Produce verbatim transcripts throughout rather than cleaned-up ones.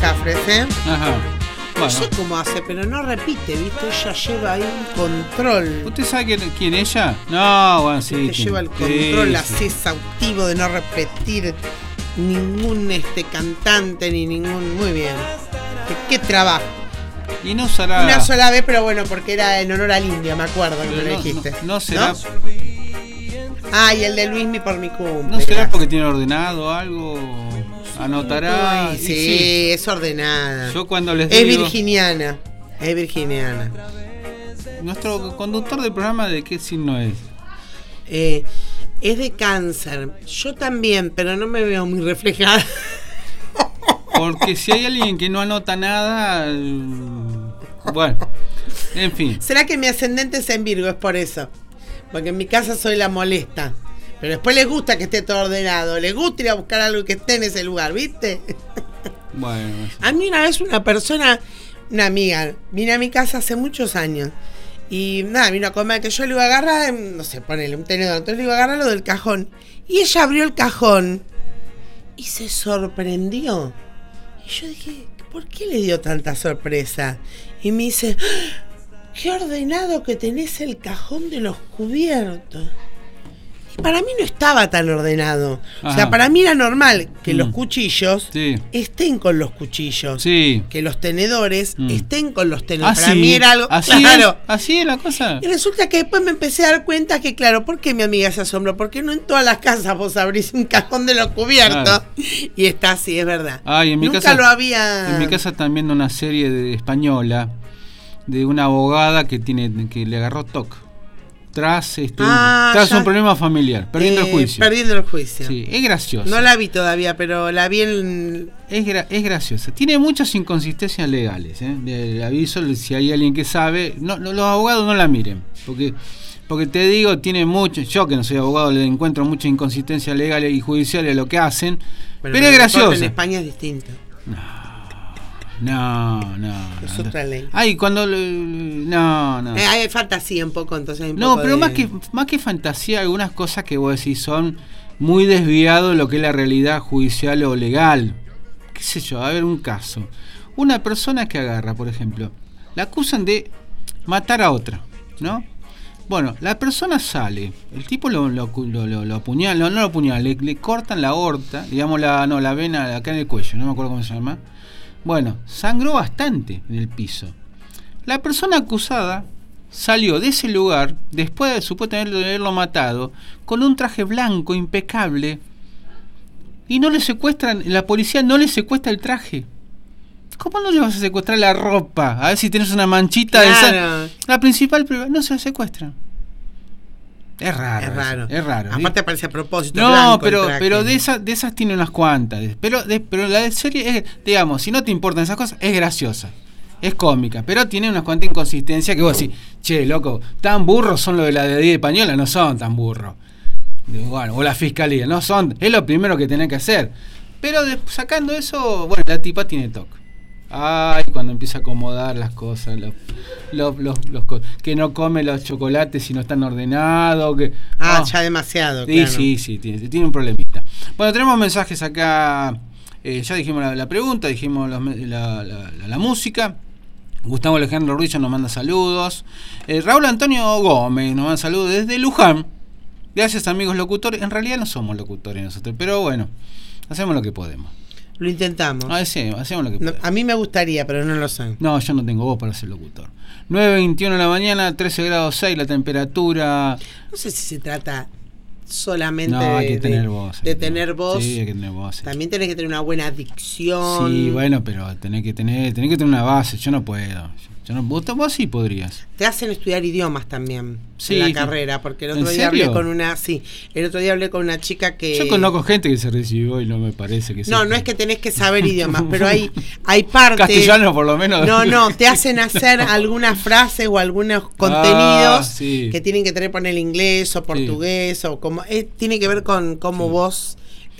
Cafres, ¿eh? Ajá. No sé cómo hace, pero no repite, ¿viste? Ella lleva ahí un control. ¿Usted sabe quién, quién ella? No, bueno, sí. Te lleva el control sí, así sí. exhaustivo de no repetir ningún este cantante ni ningún. Muy bien. ¿Qué, qué trabajo? Y no será. Una sola vez, pero bueno, porque era en honor al indio, me acuerdo que me lo dijiste. No, no será. ¿No? Ah, y el de Luismi por mi cumple. ¿No será porque tiene ordenado algo? Anotará. Uy, sí, sí, es ordenada. Yo cuando les es digo. Virginiana. Es virginiana. ¿Nuestro conductor del programa de qué signo es? Eh, es de Cáncer. Yo también, pero no me veo muy reflejada. Porque si hay alguien que no anota nada. Bueno, en fin. ¿Será que mi ascendente es en Virgo? Es por eso. Porque en mi casa soy la molesta. Pero después les gusta que esté todo ordenado. Les gusta ir a buscar algo que esté en ese lugar, ¿viste? Bueno. A mí una vez una persona, una amiga, vino a mi casa hace muchos años. Y nada, vino a comer, que yo le iba a agarrar, no sé, ponele un tenedor. Entonces le iba a agarrar lo del cajón. Y ella abrió el cajón y se sorprendió. Y yo dije, ¿por qué le dio tanta sorpresa? Y me dice, qué ordenado que tenés el cajón de los cubiertos. Y para mí no estaba tan ordenado. Ajá. O sea, para mí era normal que mm. los cuchillos sí. estén con los cuchillos. Sí. Que los tenedores mm. estén con los tenedores. ¿Ah, para sí? mí era algo ¿Así claro. Es? ¿Así es la cosa? Y resulta que después me empecé a dar cuenta que, claro, ¿por qué mi amiga se asombró? Porque no en todas las casas vos abrís un cajón de los cubiertos. Claro. Y está así, es verdad. Ay, en mi Nunca casa, lo había. En mi casa también una serie de española de una abogada que tiene que le agarró T O C. Tras, este, ah, tras ya, un problema familiar, perdiendo eh, el juicio. Perdiendo el juicio. Sí, es gracioso. No la vi todavía, pero la vi en... Es, gra- es graciosa. Tiene muchas inconsistencias legales. ¿eh? Le aviso, si hay alguien que sabe, no, no, los abogados no la miren. Porque, porque te digo, tiene mucho. Yo que no soy abogado, le encuentro muchas inconsistencias legales y judiciales a lo que hacen. Bueno, pero es gracioso. En España es distinto. No. No, no. Es no. otra ley. Ay, cuando. No, no. Eh, hay fantasía un poco, entonces. Hay un no, poco pero de... más que más que fantasía, algunas cosas que vos decís son muy desviados de lo que es la realidad judicial o legal. ¿Qué sé yo? A ver, un caso. Una persona que agarra, por ejemplo, la acusan de matar a otra, ¿no? Bueno, la persona sale, el tipo lo, lo, lo, lo, lo apuñala, no, no lo apuñala, le, le cortan la aorta, digamos, la, no, la vena acá en el cuello, no me acuerdo cómo se llama. Bueno, sangró bastante en el piso. La persona acusada salió de ese lugar, después de supuestamente haberlo matado, con un traje blanco impecable, y no le secuestran, la policía no le secuestra el traje. ¿Cómo no le vas a secuestrar la ropa? A ver si tienes una manchita claro. de esa. La principal prueba, no se la secuestran. Es raro. Es raro. Es raro. Aparte ¿sí? Aparece a propósito. No, blanco pero pero de esas de esas tiene unas cuantas. Pero de, pero la de serie es, digamos, si no te importan esas cosas, es graciosa. Es cómica, pero tiene unas cuantas inconsistencias que vos decís, che, loco, tan burros son los de la de Díaz Española, no son tan burros. Bueno, o la fiscalía, no son, es lo primero que tenés que hacer. Pero de, sacando eso, bueno, la tipa tiene toque. Ay, cuando empieza a acomodar las cosas, los, los, los, los, que no come los chocolates si no están ordenados. Que, ah, oh. ya demasiado. Sí, claro. sí, sí, tiene, tiene un problemita. Bueno, tenemos mensajes acá. Eh, ya dijimos la, la pregunta, dijimos la, la, la, la, la música. Gustavo Alejandro Ruiz nos manda saludos. Eh, Raúl Antonio Gómez nos manda saludos desde Luján. Gracias, amigos locutores. En realidad no somos locutores nosotros, pero bueno, hacemos lo que podemos. Lo intentamos. Ah, sí, hacemos lo que no, podemos. a mí me gustaría, pero no lo sé. No, yo no tengo voz para ser locutor. nueve veintiuno de la mañana, trece grados seis la temperatura. No sé si se trata solamente no, hay que de, tener voz, de tener voz. Sí, hay que tener voz. También tenés que tener una buena dicción. Sí, bueno, pero tenés que tener, tenés que tener una base. Yo no puedo. Yo no, vos, vos sí podrías. Te hacen estudiar idiomas también sí, en la carrera, porque el otro día serio? hablé con una, sí, el otro día hablé con una chica que yo conozco gente que se recibió y no me parece que sea. No, no es que tenés que saber idiomas, pero hay hay partes castellano por lo menos. No, no, te hacen hacer algunas frases o algunos contenidos ah, sí. que tienen que tener poner inglés o portugués sí. o como eh, tiene que ver con cómo sí. vos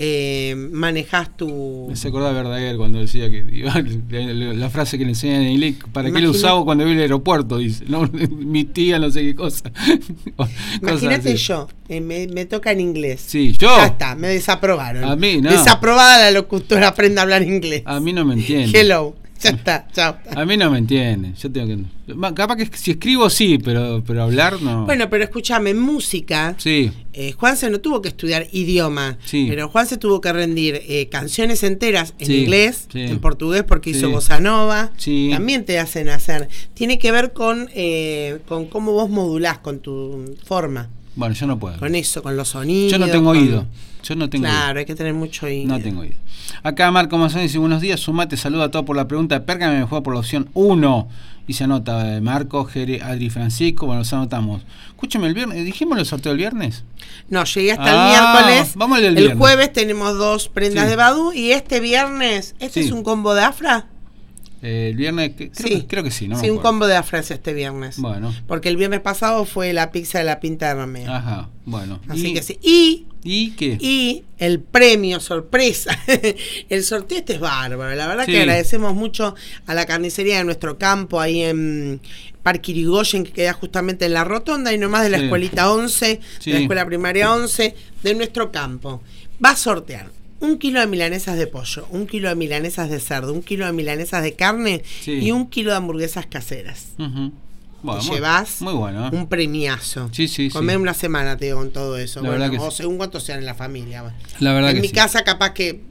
eh, manejás tu... Me se acordaba Verdaguer cuando decía que la, la frase que le enseñan en inglés, ¿para Imagina... qué lo usaba cuando vi el aeropuerto? Dice, no, mi tía no sé qué cosa. Imagínate yo, eh, me, me toca en inglés. Sí, yo. Ya está, me desaprobaron. A mí no. Desaprobada la locutora, aprende a hablar inglés. A mí no me entiende. Hello. Ya está, chao. A mí no me entiende. Yo tengo que. Capaz que si escribo sí, pero, pero hablar no. Bueno, pero escúchame, música. Sí. Eh, Juanse no tuvo que estudiar idioma. Sí. Pero Juanse tuvo que rendir eh, canciones enteras en sí, inglés, sí. en portugués, porque sí. hizo bossa nova. Sí. También te hacen hacer. Tiene que ver con, eh, con cómo vos modulás, con tu forma. Bueno, yo no puedo. Con eso, con los sonidos. Yo no tengo con... oído. Yo no tengo Claro, oído. hay que tener mucho oído. No tengo oído. Acá Marco Mazón dice, buenos días, Sumate, saluda a todos por la pregunta de Pérgame, me juega por la opción uno. Y se anota eh, Marco, Jere, Adri, Francisco, bueno, los anotamos. Escúchame, el viernes, ¿dijimos el sorteo el viernes? No, llegué hasta ah, el miércoles. Vamos al del el viernes. jueves tenemos dos prendas sí. de Badoo y este viernes, ¿este sí. es un combo de Afra? Eh, el viernes, creo, sí. que, creo que sí, ¿no? Sí, un combo de Afra es este viernes. Bueno. Porque el viernes pasado fue la pizza de la Pinta de Romeo. Ajá, bueno. Así y, que sí. Y, ¿Y qué? Y el premio sorpresa. El sorteo este es bárbaro. La verdad sí. que agradecemos mucho a la carnicería de nuestro campo ahí en Parque Irigoyen, que queda justamente en la rotonda y nomás de la sí. escuelita once, sí. de la escuela primaria once, de nuestro campo. Va a sortear un kilo de milanesas de pollo, un kilo de milanesas de cerdo, un kilo de milanesas de carne sí. y un kilo de hamburguesas caseras. Uh-huh. Bueno, muy, llevas muy bueno, ¿eh? un premiazo. Sí, sí, Comer sí. una semana, te digo, con todo eso. La bueno, o sí. según cuántos sean en la familia. La verdad en que mi sí. casa capaz que...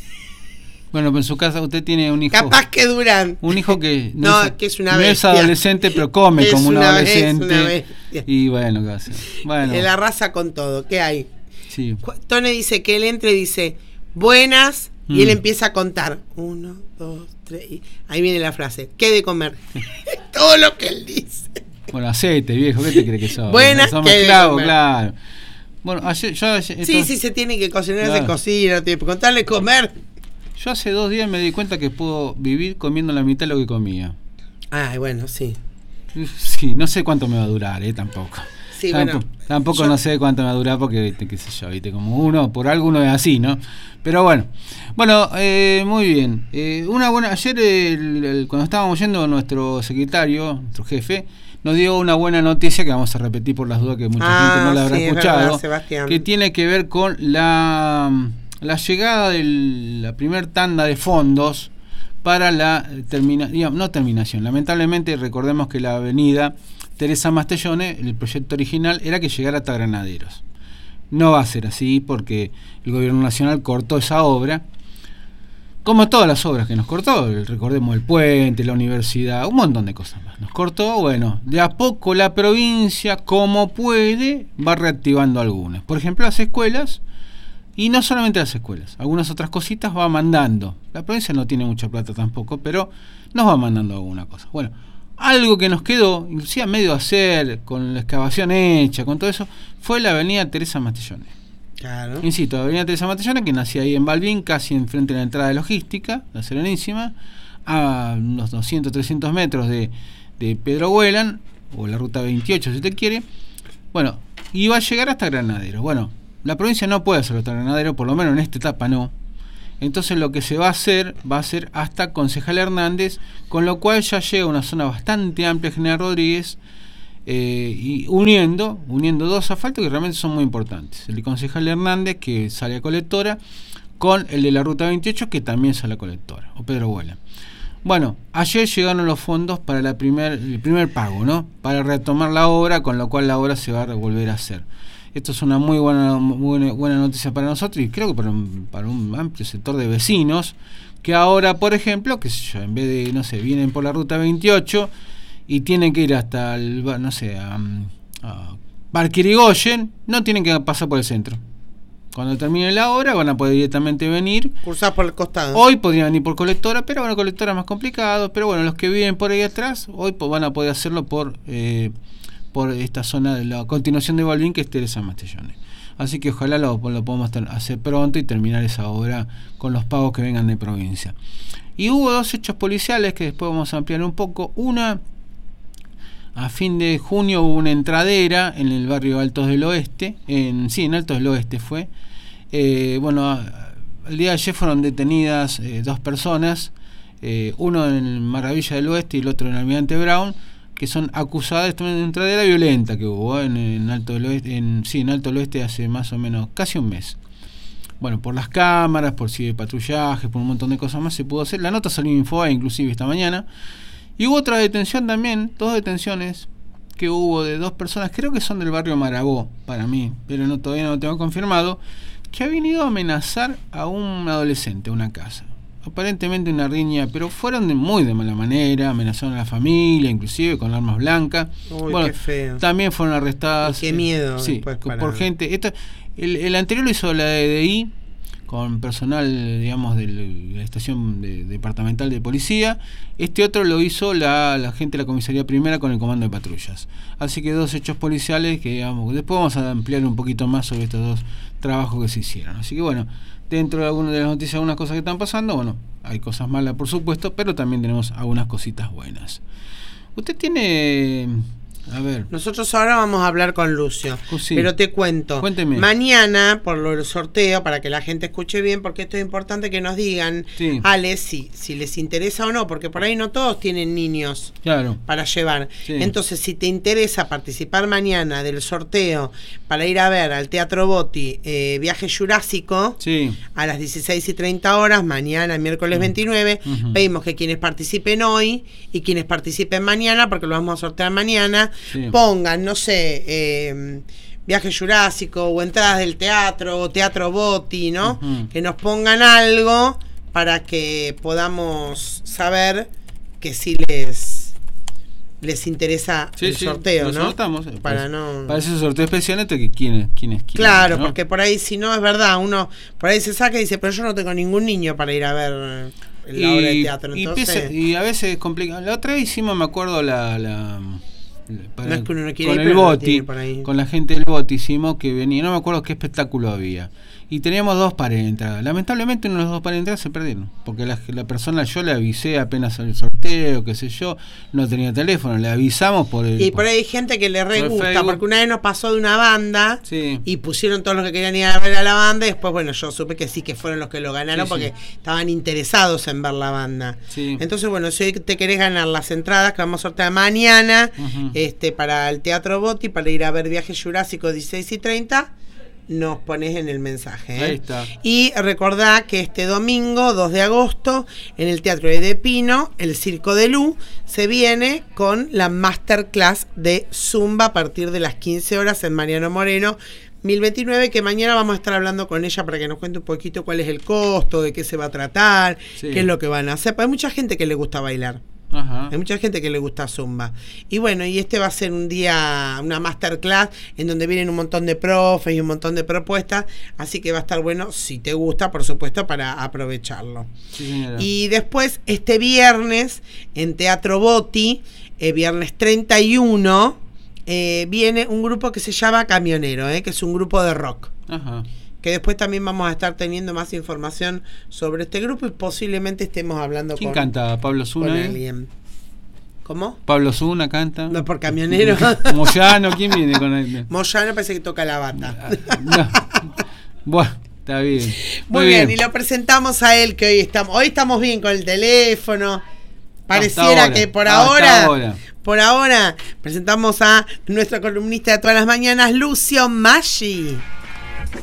Bueno, pero en su casa usted tiene un hijo... Capaz que duran. Un hijo que no, no es, que es una no bestia. es adolescente, pero come es como un una adolescente. Vez, una y bueno, ¿qué hace? Bueno. En la raza con todo. ¿Qué hay? Sí. Tone dice que él entre y dice, buenas... Y mm. él empieza a contar. Uno, dos, tres. Y ahí viene la frase. ¿Qué de comer? Todo lo que él dice. Bueno, aceite, viejo. ¿Qué te crees que sos? Buenas, somos esclavos, claro. Bueno, ayer, yo ayer, sí, esto, sí, se tiene que cocinar, claro. se cocina. Tiene que contarle comer. Yo hace dos días me di cuenta que puedo vivir comiendo la mitad de lo que comía. Ay, bueno, sí. Sí, no sé cuánto me va a durar, eh, tampoco. Sí, tampoco bueno, tampoco yo... no sé cuánto me va a durar porque, viste, qué sé yo, viste, como uno, por algo uno es así, ¿no? Pero bueno, bueno, eh, muy bien. Eh, una buena, ayer el, el, cuando estábamos yendo, nuestro secretario, nuestro jefe, nos dio una buena noticia que vamos a repetir por las dudas que mucha ah, gente no la habrá sí, escuchado, verdad, que tiene que ver con la, la llegada de la primer tanda de fondos para la terminación, no terminación, lamentablemente recordemos que la avenida Teresa Mastellone, el proyecto original era que llegara hasta Granaderos. No va a ser así porque el gobierno nacional cortó esa obra, como todas las obras que nos cortó, recordemos el puente, la universidad, un montón de cosas más. Nos cortó, bueno, de a poco la provincia, como puede, va reactivando algunas. Por ejemplo, las escuelas, y no solamente las escuelas, algunas otras cositas va mandando. La provincia no tiene mucha plata tampoco, pero nos va mandando alguna cosa. Bueno, algo que nos quedó, inclusive a medio hacer, con la excavación hecha, con todo eso, fue la avenida Teresa Mastellone. Claro. Insisto, la avenida Teresa Mastellone, que nacía ahí en Balbín, casi enfrente de la entrada de logística, la Serenísima, a unos doscientos, trescientos metros de, de Pedro Huelan, o la ruta veintiocho si usted quiere. Bueno, y va a llegar hasta Granaderos. Bueno, la provincia no puede hacerlo hasta Granaderos, por lo menos en esta etapa no. Entonces lo que se va a hacer, va a ser hasta Concejal Hernández, con lo cual ya llega a una zona bastante amplia, General Rodríguez, eh, y uniendo, uniendo dos asfaltos que realmente son muy importantes. El de Concejal Hernández, que sale a colectora, con el de la ruta veintiocho, que también sale a colectora, o Pedro Huela. Bueno, ayer llegaron los fondos para la primer, el primer pago, ¿no? Para retomar la obra, con lo cual la obra se va a volver a hacer. Esto es una muy buena, muy buena, buena noticia para nosotros y creo que para un, para un amplio sector de vecinos que ahora, por ejemplo, que yo, en vez de, no sé, vienen por la ruta veintiocho y tienen que ir hasta el, no sé, a, a Parque Irigoyen, no tienen que pasar por el centro. Cuando termine la obra van a poder directamente venir. Cursar por el costado. Hoy podrían venir por colectora, pero bueno, colectora es más complicado. Pero bueno, los que viven por ahí atrás, hoy pues, van a poder hacerlo por... Eh, por esta zona de la continuación de Balbín, que es Teresa Mastellone. Así que ojalá lo, lo podamos hacer pronto y terminar esa obra con los pagos que vengan de provincia. Y hubo dos hechos policiales que después vamos a ampliar un poco. Una, a fin de junio hubo una entradera en el barrio Altos del Oeste, en, sí, en Altos del Oeste fue. Eh, bueno, el día de ayer fueron detenidas eh, dos personas, eh, uno en Maravilla del Oeste y el otro en Almirante Brown, que son acusadas de una entradera violenta que hubo en, en Alto del Oeste, en, sí, en Alto del Oeste hace más o menos casi un mes. Bueno, por las cámaras, por si de patrullaje, por un montón de cosas más se pudo hacer. La nota salió en Infobae inclusive esta mañana. Y hubo otra detención también, dos detenciones que hubo de dos personas, creo que son del barrio Marabó, para mí, pero no todavía no lo tengo confirmado, que habían ido a amenazar a un adolescente a una casa. Aparentemente una riña, pero fueron de muy de mala manera, amenazaron a la familia, inclusive con armas blancas. Uy, bueno, qué feo. También fueron arrestadas. Y qué miedo. Sí, después para... por gente. Esto, el, el anterior lo hizo la D D I con personal, digamos, de la estación de, departamental de policía. Este otro lo hizo la, la gente de la comisaría primera con el comando de patrullas. Así que dos hechos policiales que, digamos, después vamos a ampliar un poquito más sobre estos dos trabajos que se hicieron. Así que bueno, dentro de algunas de las noticias, algunas cosas que están pasando, bueno, hay cosas malas por supuesto, pero también tenemos algunas cositas buenas. Usted tiene... A ver. Nosotros ahora vamos a hablar con Lucio, oh, sí. Pero te cuento. Cuénteme. Mañana, por lo del sorteo, para que la gente escuche bien, porque esto es importante que nos digan, sí. Ale, si, si les interesa o no, porque por ahí no todos tienen niños claro. para llevar. Sí. Entonces, si te interesa participar mañana del sorteo para ir a ver al Teatro Botti eh, Viaje Jurásico, sí. a las dieciséis y treinta horas, mañana, miércoles veintinueve, uh-huh. pedimos que quienes participen hoy y quienes participen mañana, porque lo vamos a sortear mañana, sí. pongan, no sé, eh, Viaje Jurásico o entradas del teatro o Teatro Botti, ¿no? Uh-huh. Que nos pongan algo para que podamos saber que sí les les interesa sí, el sí, sorteo, ¿no? Sortamos, para para, no para ese sorteo especial entre que quienes quienes quieren. Claro, ¿no? porque por ahí si no es verdad, uno por ahí se saca y dice, pero yo no tengo ningún niño para ir a ver la y, obra de teatro. Entonces, y, pese, y a veces es complicado. La otra vez hicimos, me acuerdo, la, la para, no es que uno no quiere con ir, el Botti, no con la gente del Botti hicimos que venía, no me acuerdo qué espectáculo había. Y teníamos dos pares de entrada. Lamentablemente uno de los dos pares de entrada se perdieron. Porque la, la persona, yo le avisé apenas al sorteo, qué sé yo, no tenía teléfono, le avisamos por el... Y por ahí hay gente que le re por gusta, Facebook. Porque una vez nos pasó de una banda sí. y pusieron todos los que querían ir a ver a la banda y después, bueno, yo supe que sí, que fueron los que lo ganaron sí, porque sí. estaban interesados en ver la banda. Sí. Entonces, bueno, si hoy te querés ganar las entradas que vamos a sortear mañana, uh-huh. este para el Teatro Botti, para ir a ver Viaje Jurásico dieciséis y treinta, nos pones en el mensaje, ¿eh? Ahí está. Y recordá que este domingo dos de agosto en el Teatro de Pino, el Circo de Lu se viene con la masterclass de Zumba a partir de las quince horas en Mariano Moreno mil veintinueve, que mañana vamos a estar hablando con ella para que nos cuente un poquito cuál es el costo, de qué se va a tratar, sí. qué es lo que van a hacer. Hay mucha gente que le gusta bailar. Ajá. Hay mucha gente que le gusta Zumba. Y bueno, y este va a ser un día, una masterclass en donde vienen un montón de profes y un montón de propuestas, así que va a estar bueno, si te gusta, por supuesto, para aprovecharlo. Sí, y después, este viernes, en Teatro Botti, eh, viernes treinta y uno, eh, viene un grupo que se llama Camionero, eh, que es un grupo de rock. Ajá. Que después también vamos a estar teniendo más información sobre este grupo y posiblemente estemos hablando ¿Quién con... ¿Quién canta? ¿Pablo Zuna? Con alguien. ¿Cómo? ¿Pablo Zuna canta? No, por Camionero. ¿Moyano? ¿Quién viene con él? Moyano parece que toca la bata. No. Bueno, está bien. Muy, Muy bien. bien, y lo presentamos a él, que hoy estamos hoy estamos bien con el teléfono. Pareciera que por ahora, ahora, por ahora, presentamos a nuestro columnista de todas las mañanas, Lucio Maggi.